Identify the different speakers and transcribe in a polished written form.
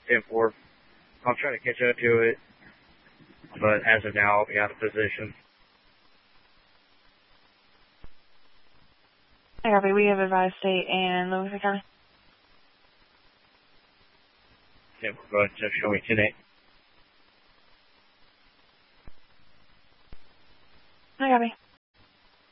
Speaker 1: 10-4. I'll try to catch up to it, but as of now, I'll be out of position.
Speaker 2: Hey, Harvey, we have advised state and Livingston County.
Speaker 1: 10-4, go ahead and show me 10-8.
Speaker 2: Hi, Harvey.